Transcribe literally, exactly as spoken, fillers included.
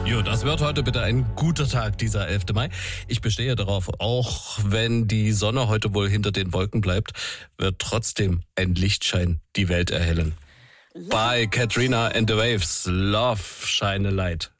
Jo, das wird heute bitte ein guter Tag, dieser elfter Mai. Ich bestehe darauf, auch wenn die Sonne heute wohl hinter den Wolken bleibt, wird trotzdem ein Lichtschein die Welt erhellen. Bei Katrina and the Waves, Love, Shine a Light.